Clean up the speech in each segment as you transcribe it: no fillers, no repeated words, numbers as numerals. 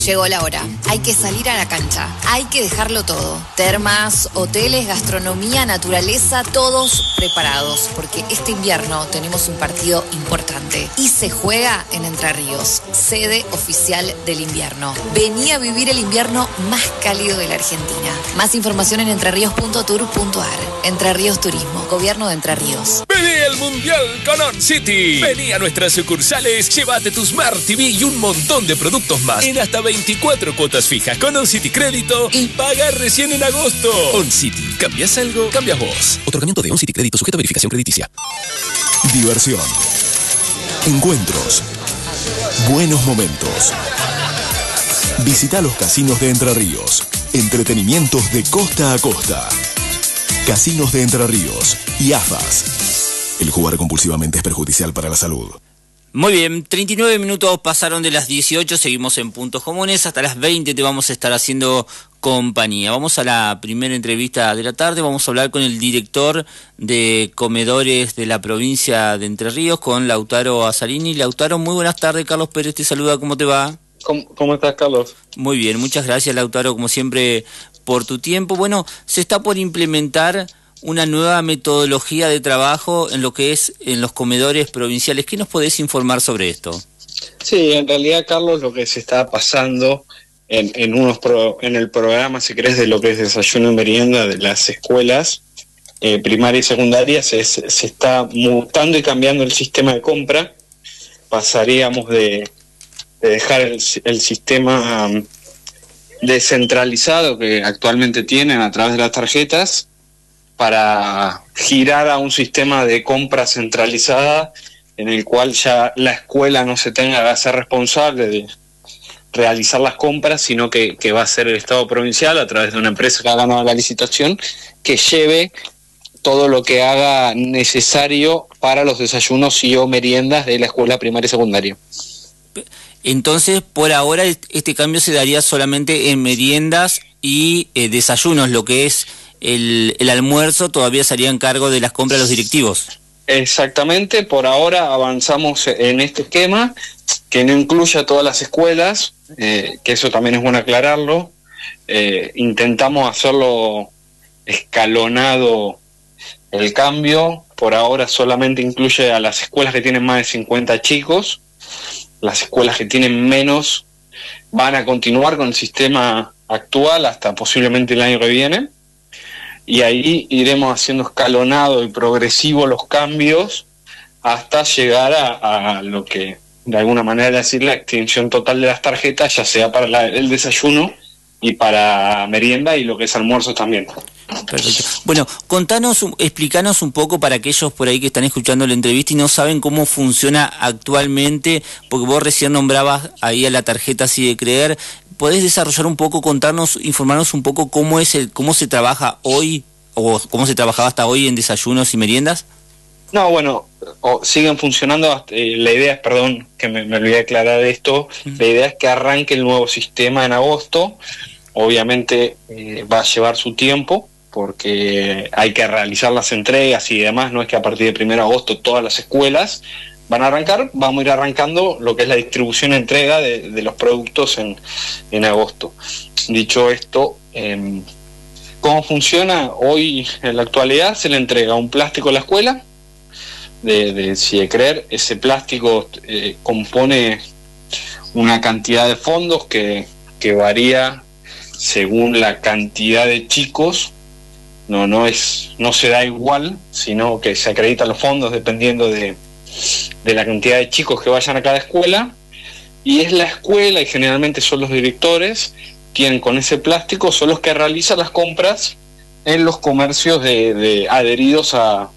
Llegó la hora. Hay que salir a la cancha. Hay que dejarlo todo. Termas, hoteles, gastronomía, naturaleza, todos preparados. Porque este invierno tenemos un partido importante. Y se juega en Entre Ríos, sede oficial del invierno. Vení a vivir el invierno más cálido de la Argentina. Más información en entreríos.tour.ar. Entre Ríos Turismo. Gobierno de Entre Ríos. Vení al Mundial con On City. Vení a nuestras sucursales, llévate tu Smart TV y un montón de productos más en hasta 24 cuotas fijas con On City Crédito y pagar recién en agosto. On City, ¿cambias algo? Cambias vos. Otorgamiento de On City Crédito sujeto a verificación crediticia. Diversión. Encuentros. Buenos momentos. Visita los casinos de Entre Ríos. Entretenimientos de costa a costa. Casinos de Entre Ríos y AFAS. El jugar compulsivamente es perjudicial para la salud. Muy bien, 39 minutos pasaron de las 18, seguimos en Puntos Comunes, hasta las 20 te vamos a estar haciendo compañía. Vamos a la primera entrevista de la tarde, vamos a hablar con el director de comedores de la provincia de Entre Ríos, con Lautaro Azarini. Lautaro, muy buenas tardes, Carlos Pérez te saluda, ¿cómo te va? ¿Cómo estás, Carlos? Muy bien, muchas gracias, Lautaro, como siempre, por tu tiempo. Bueno, se está por implementar una nueva metodología de trabajo en lo que es en los comedores provinciales. ¿Qué nos podés informar sobre esto? Sí, en realidad, Carlos, lo que se está pasando en el programa, si querés, de lo que es desayuno y merienda de las escuelas primarias y secundarias, se está mutando y cambiando el sistema de compra. Pasaríamos de dejar el sistema descentralizado que actualmente tienen a través de las tarjetas para girar a un sistema de compra centralizada en el cual ya la escuela no se tenga que hacer responsable de realizar las compras, sino que va a ser el Estado provincial a través de una empresa que ha ganado la licitación, que lleve todo lo que haga necesario para los desayunos y o meriendas de la escuela primaria y secundaria. Entonces, por ahora, este cambio se daría solamente en meriendas y desayunos, lo que es el almuerzo todavía estaría en cargo de las compras de los directivos. Exactamente, por ahora avanzamos en este esquema, que no incluye a todas las escuelas, que eso también es bueno aclararlo. Intentamos hacerlo escalonado el cambio, por ahora solamente incluye a las escuelas que tienen más de 50 chicos. Las escuelas que tienen menos van a continuar con el sistema actual hasta posiblemente el año que viene, y ahí iremos haciendo escalonado y progresivo los cambios hasta llegar a lo que de alguna manera decir la extinción total de las tarjetas, ya sea para el desayuno y para merienda y lo que es almuerzo también. Perfecto. Bueno, explícanos un poco para aquellos por ahí que están escuchando la entrevista y no saben cómo funciona actualmente, porque vos recién nombrabas ahí a la tarjeta Así de Creer. ¿Podés desarrollar un poco, informarnos un poco cómo se trabaja hoy o cómo se trabajaba hasta hoy en desayunos y meriendas? No, bueno, siguen funcionando. La idea es, perdón, que me olvidé de aclarar esto, la idea es que arranque el nuevo sistema en agosto. Obviamente va a llevar su tiempo, porque hay que realizar las entregas y demás. No es que a partir del 1 de agosto todas las escuelas van a arrancar, vamos a ir arrancando lo que es la distribución y entrega de los productos en agosto. Dicho esto, ¿cómo funciona? Hoy, en la actualidad, se le entrega un plástico a la escuela, de Si de Creer. Ese plástico compone una cantidad de fondos que varía según la cantidad de chicos. No se da igual, sino que se acreditan los fondos dependiendo de la cantidad de chicos que vayan a cada escuela, y es la escuela, y generalmente son los directores, quien con ese plástico son los que realizan las compras en los comercios adheridos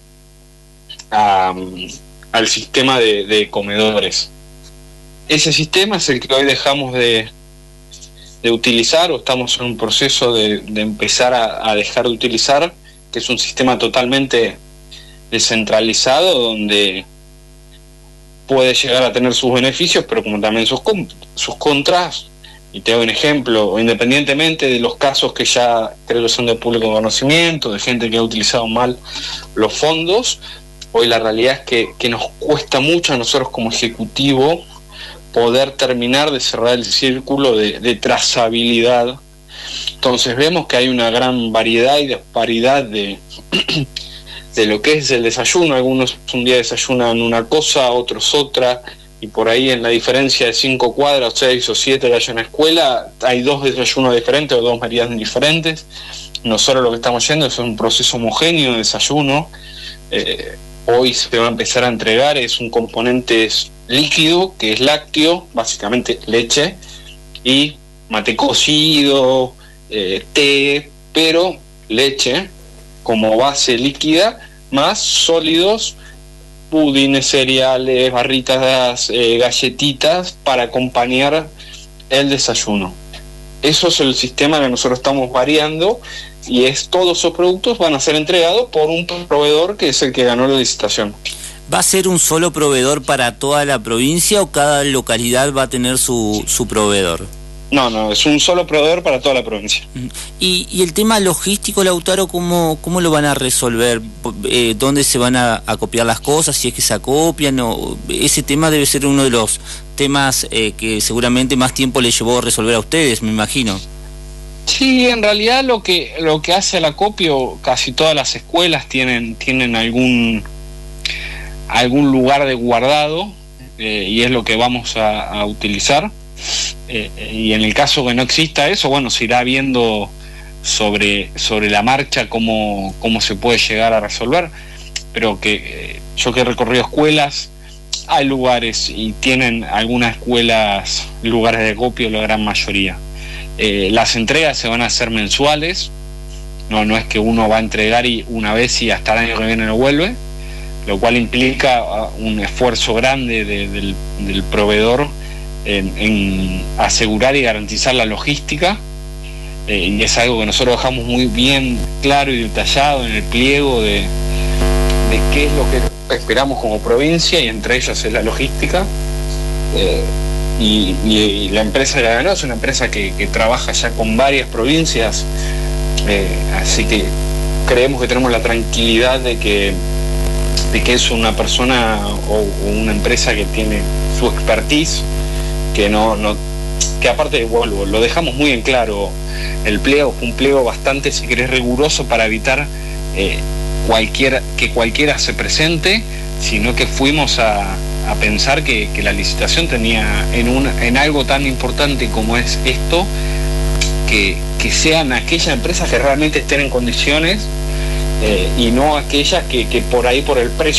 al sistema de comedores. Ese sistema es el que hoy dejamos de utilizar, o estamos en un proceso de empezar a dejar de utilizar, que es un sistema totalmente descentralizado, donde puede llegar a tener sus beneficios, pero como también sus contras. Y te doy un ejemplo, independientemente de los casos que ya creo que son de público conocimiento, de gente que ha utilizado mal los fondos, hoy la realidad es que nos cuesta mucho a nosotros como ejecutivo poder terminar de cerrar el círculo de trazabilidad. Entonces vemos que hay una gran variedad y disparidad de lo que es el desayuno. Algunos un día desayunan una cosa, otros otra, y por ahí en la diferencia de 5 cuadras, 6 o 7 que hay en la escuela, hay 2 desayunos diferentes o 2 meriendas diferentes. Nosotros lo que estamos yendo es un proceso homogéneo de desayuno. Hoy se va a empezar a entregar, es un componente líquido, que es lácteo, básicamente leche, y mate cocido, té, pero leche como base líquida, más sólidos, pudines, cereales, barritas, galletitas, para acompañar el desayuno. Eso es el sistema que nosotros estamos variando, y todos esos productos van a ser entregados por un proveedor que es el que ganó la licitación. ¿Va a ser un solo proveedor para toda la provincia o cada localidad va a tener su proveedor? No, es un solo proveedor para toda la provincia. ¿Y el tema logístico, Lautaro, cómo lo van a resolver? ¿Dónde se van a copiar las cosas? Si es que se acopian, ese tema debe ser uno de los temas que seguramente más tiempo les llevó a resolver a ustedes, me imagino. Sí, en realidad lo que hace el acopio, casi todas las escuelas tienen algún lugar de guardado, y es lo que vamos a utilizar. Y en el caso que no exista eso, bueno, se irá viendo sobre la marcha cómo se puede llegar a resolver, pero que yo que he recorrido escuelas, hay lugares, y tienen algunas escuelas lugares de acopio, la gran mayoría. Las entregas se van a hacer mensuales, no es que uno va a entregar y una vez y hasta el año que viene lo vuelve, lo cual implica un esfuerzo grande del proveedor en asegurar y garantizar la logística, y es algo que nosotros dejamos muy bien claro y detallado en el pliego de qué es lo que esperamos como provincia, y entre ellas es la logística. Y la empresa que la ganó es una empresa que trabaja ya con varias provincias, así que creemos que tenemos la tranquilidad de que es una persona o una empresa que tiene su expertise, que aparte, vuelvo, lo dejamos muy en claro. El pliego fue un pliego bastante, si querés, riguroso para evitar que cualquiera se presente, sino que fuimos a pensar que la licitación tenía en algo tan importante como es esto, que sean aquellas empresas que realmente estén en condiciones, y no aquellas que por ahí, por el precio